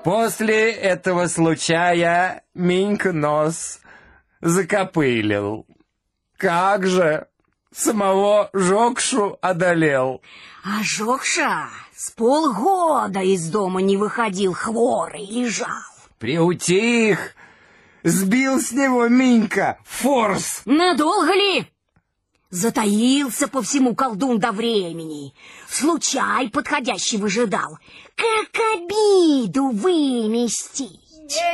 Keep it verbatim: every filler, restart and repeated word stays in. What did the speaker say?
После этого случая Минька нос закопылил. Как же, самого Жокшу одолел. А Жокша с полгода из дома не выходил, хворый лежал. Приутих, сбил с него Минька форс. Надолго ли? Затаился по всему колдун до времени. Случай подходящий выжидал. Как обиду выместить?